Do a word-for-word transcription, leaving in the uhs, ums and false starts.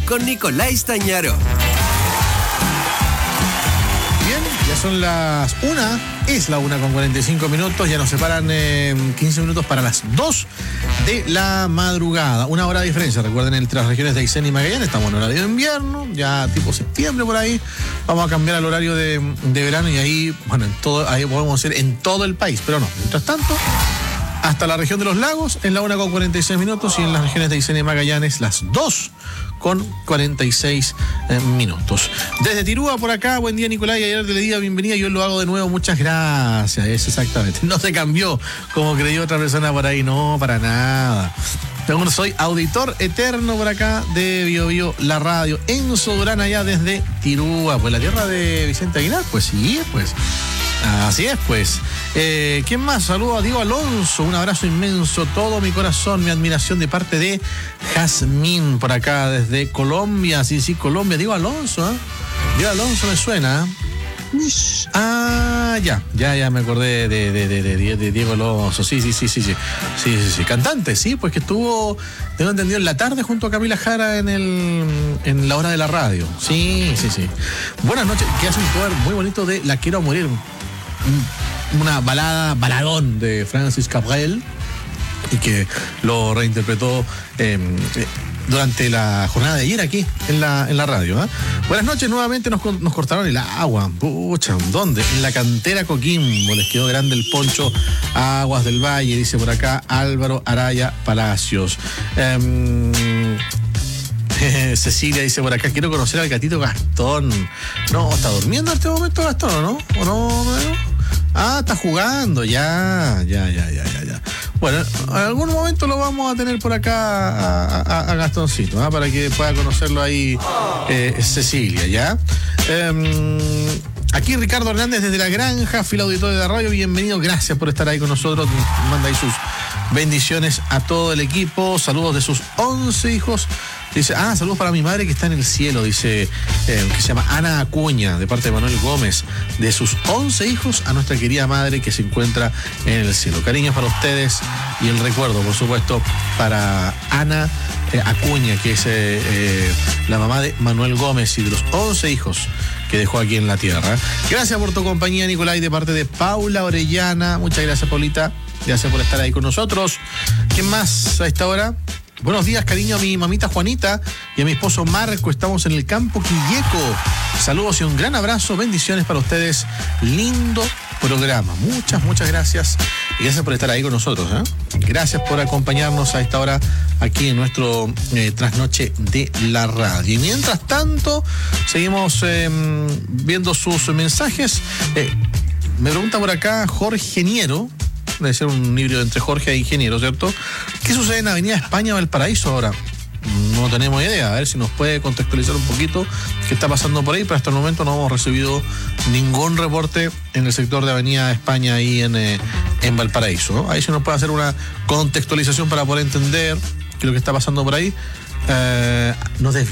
con Nicolás Stañaro. Bien, ya son las una, es la una con cuarenta y cinco minutos, ya nos separan eh, quince minutos para las dos de la madrugada. Una hora de diferencia, recuerden, entre las regiones de Aysén y Magallanes, estamos en horario de invierno, ya tipo septiembre por ahí, vamos a cambiar al horario de, de verano y ahí, bueno, en todo, ahí podemos hacer en todo el país, pero no, mientras tanto, hasta la región de los lagos, en la una con cuarenta y seis minutos, y en las regiones de Aysén y Magallanes, las dos con cuarenta y seis eh, minutos. Desde Tirúa, por acá, buen día, Nicolás, ayer le di la bienvenida, yo lo hago de nuevo, muchas gracias, es exactamente, no se cambió como creyó otra persona por ahí, no, para nada. Pero soy auditor eterno por acá de Bio Bio, la radio, Enzo Durán allá desde Tirúa, pues la tierra de Vicente Aguilar, pues sí, pues. Así es, pues. Eh, ¿Quién más? Saludo a Diego Alonso, un abrazo inmenso, todo mi corazón, mi admiración de parte de Jazmín, por acá desde Colombia, sí, sí, Colombia, Diego Alonso, ¿eh? Diego Alonso me suena. Ah, ya, ya, ya me acordé de, de, de, de, de Diego Alonso, sí, sí, sí, sí, sí, sí, sí, sí, cantante, sí, pues que estuvo, tengo entendido, en la tarde junto a Camila Jara en el, en la hora de la radio, sí, sí, sí. Buenas noches, que hace un cover muy bonito de La Quiero Morir, una balada, baladón de Francis Cabrel, y que lo reinterpretó eh, durante la jornada de ayer aquí en la, en la radio. ¿eh? Buenas noches, nuevamente nos, nos cortaron el agua. Pucha, ¿dónde? En la cantera Coquimbo, les quedó grande el poncho. Aguas del Valle, dice por acá Álvaro Araya Palacios. Eh, Cecilia dice por acá, quiero conocer al gatito Gastón. No, ¿está durmiendo en este momento Gastón o no? ¿O no? Ah, está jugando, ya, ya, ya, ya, ya, ya. Bueno, en algún momento lo vamos a tener por acá a, a, a Gastoncito, ¿eh? Para que pueda conocerlo ahí eh, Cecilia, ¿ya? Eh, aquí Ricardo Hernández desde La Granja, fila auditor de la radio, bienvenido, gracias por estar ahí con nosotros, manda ahí sus bendiciones a todo el equipo, saludos de sus once hijos. Dice, ah, saludos para mi madre que está en el cielo, dice, eh, que se llama Ana Acuña, de parte de Manuel Gómez, de sus once hijos a nuestra querida madre que se encuentra en el cielo. Cariños para ustedes y el recuerdo, por supuesto, para Ana eh, Acuña, que es eh, eh, la mamá de Manuel Gómez y de los once hijos que dejó aquí en la tierra. Gracias por tu compañía, Nicolás, de parte de Paula Orellana. Muchas gracias, Paulita. Gracias por estar ahí con nosotros. ¿Quién más a esta hora? Buenos días, cariño, a mi mamita Juanita y a mi esposo Marco. Estamos en el campo Quilleco. Saludos y un gran abrazo. Bendiciones para ustedes. Lindo programa. Muchas, muchas gracias. Y gracias por estar ahí con nosotros. ¿eh? Gracias por acompañarnos a esta hora aquí en nuestro eh, trasnoche de la radio. Y mientras tanto, seguimos eh, viendo sus mensajes. Eh, me pregunta por acá Jorge Niero. Debe ser un híbrido entre Jorge e Ingeniero, ¿cierto? ¿Qué sucede en Avenida España Valparaíso ahora? No tenemos idea, a ver si nos puede contextualizar un poquito qué está pasando por ahí, pero hasta el momento no hemos recibido ningún reporte en el sector de Avenida España ahí en, eh, en Valparaíso, ¿no? Ahí se nos puede hacer una contextualización para poder entender qué es lo que está pasando por ahí. Eh, no